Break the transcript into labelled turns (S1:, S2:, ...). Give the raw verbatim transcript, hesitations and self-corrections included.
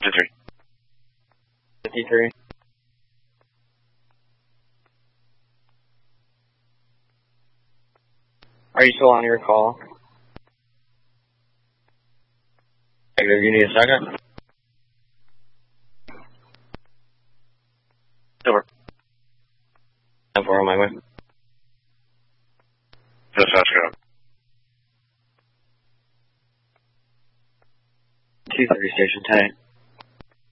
S1: fifty-three.
S2: fifty-three. Are you still on your call? Negative, you need a second?
S1: Over.
S2: I'm far on my way.
S1: Just ask it.
S2: two thirty, station ten.